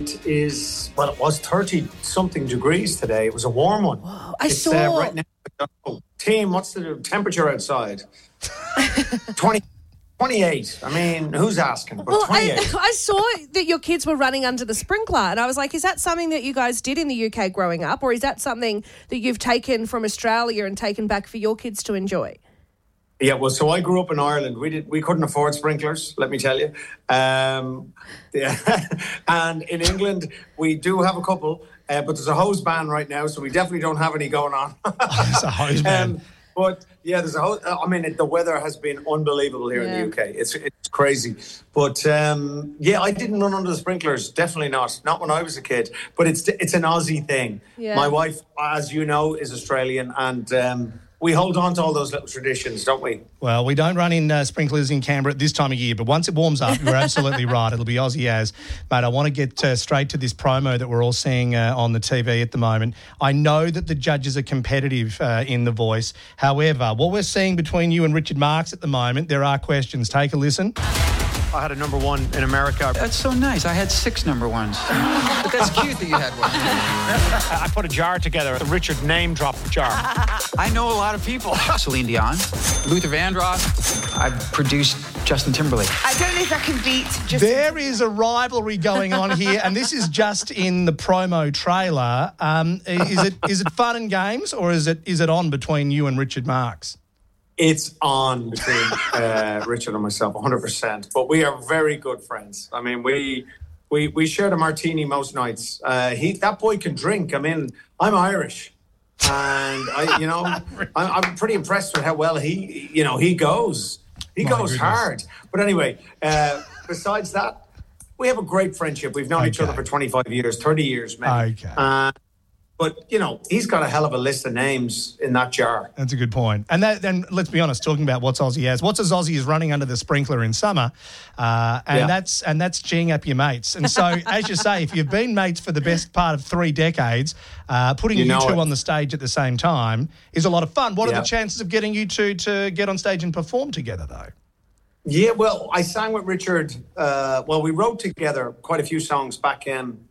is, well, it was 30-something degrees today. It was a warm one. Whoa, right now. Team, what's the temperature outside? 28. I mean, who's asking? But 28. I saw that your kids were running under the sprinkler, and I was like, is that something that you guys did in the UK growing up, or is that something that you've taken from Australia and taken back for your kids to enjoy? Yeah, well, so I grew up in Ireland. We couldn't afford sprinklers, let me tell you. And in England, we do have a couple, but there's a hose ban right now, so we definitely don't have any going on. There's a hose ban. But yeah, there's a hose. I mean, the weather has been unbelievable here in the UK. It's crazy. But yeah, I didn't run under the sprinklers. Definitely not. Not when I was a kid. But it's an Aussie thing. Yeah. My wife, as you know, is Australian, and we hold on to all those little traditions, don't we? Well, we don't run in sprinklers in Canberra at this time of year, but once it warms up, you're absolutely right. It'll be Aussie as. Mate, I want to get straight to this promo that we're all seeing on the TV at the moment. I know that the judges are competitive in The Voice. However, what we're seeing between you and Richard Marx at the moment, there are questions. Take a listen. I had a number one in America. That's so nice. I had 6 number ones. But that's cute that you had one. I put a jar together, the Richard name drop jar. I know a lot of people. Celine Dion, Luther Vandross. I've produced Justin Timberlake. I don't know if I can beat Justin. There is a rivalry going on here, and this is just in the promo trailer. Is it fun and games, or is it on between you and Richard Marx? It's on between Richard and myself, 100%. But we are very good friends. I mean, we shared a martini most nights. That boy can drink. I mean, I'm Irish, and I'm pretty impressed with how well he goes. He goes hard. But anyway, besides that, we have a great friendship. We've known each other for 25 years, 30 years, maybe. Okay. But, he's got a hell of a list of names in that jar. That's a good point. And then let's be honest, talking about what's Aussie as. What's as Aussie is running under the sprinkler in summer, that's geeing up your mates. And so, as you say, if you've been mates for the best part of 3 decades, putting you two on the stage at the same time is a lot of fun. What are the chances of getting you two to get on stage and perform together, though? Yeah, well, I sang with Richard. We wrote together quite a few songs back in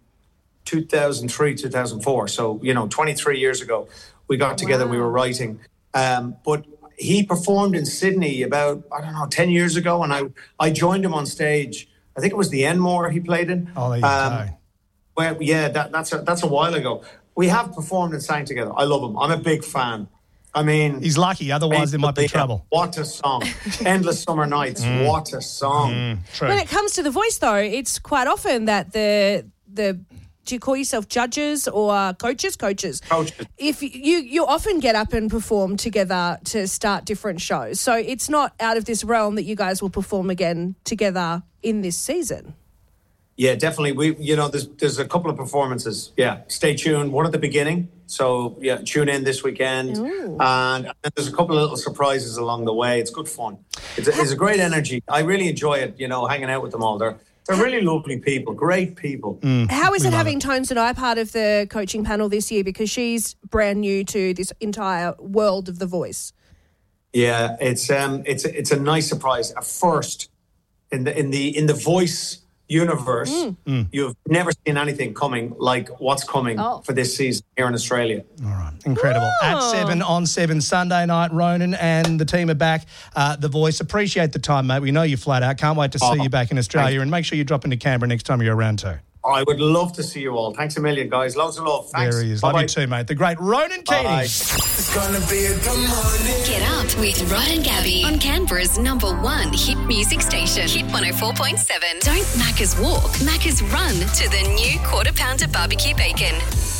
2003, 2004. So, 23 years ago, we got together, we were writing. But he performed in Sydney about, 10 years ago. And I joined him on stage. I think it was the Enmore he played in. Oh, there you go. Well, yeah, that's a while ago. We have performed and sang together. I love him. I'm a big fan. I mean... He's lucky, otherwise there might be trouble. What a song. Endless Summer Nights. What a song. True. When it comes to The Voice, though, it's quite often that do you call yourself judges or coaches? Coaches. If you often get up and perform together to start different shows. So it's not out of this realm that you guys will perform again together in this season. Yeah, definitely. There's a couple of performances. Yeah, stay tuned. One at the beginning. So, yeah, tune in this weekend. Ooh. And there's a couple of little surprises along the way. It's good fun. It's a great energy. I really enjoy it, hanging out with them all. They're really lovely people, great people. How is it having Tones and I part of the coaching panel this year? Because she's brand new to this entire world of The Voice. Yeah, it's a nice surprise. A first in the Voice universe. You've never seen anything coming like what's coming for this season here in Australia. All right, incredible. At 7 on 7 Sunday night, Ronan and the team are back. The Voice, appreciate the time, mate. We know you're flat out. Can't wait to see you back in Australia, and make sure you drop into Canberra next time you're around too. I would love to see you all. Thanks a million, guys. Loads of love. Thanks. There he is. Bye-bye. Love you too, mate. The great Ronan Keating. It's gonna be a good morning. Get up with Rod and Gabby on Canberra's #1 hit music station, Hit 104.7. Don't Macca's walk, Macca's run to the new Quarter Pounder barbecue bacon.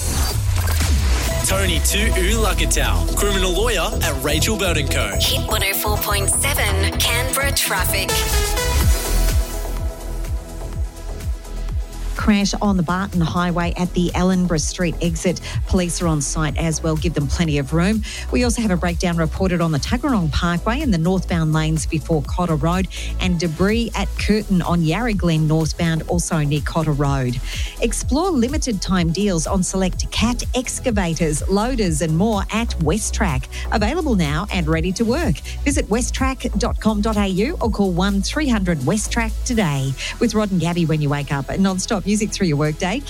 Tony Tu'u-Lukatau, criminal lawyer at Rachel Burton Co. Hit 104.7 Canberra traffic. Crash on the Barton Highway at the Ellenborough Street exit. Police are on site as well. Give them plenty of room. We also have a breakdown reported on the Tuggeranong Parkway and the northbound lanes before Cotter Road, and debris at Curtin on Yarra Glen northbound, also near Cotter Road. Explore limited time deals on select Cat excavators, loaders and more at WestTrack. Available now and ready to work. Visit westtrack.com.au or call 1300 WestTrack today. With Rod and Gabby when you wake up, non-stop music through your workday.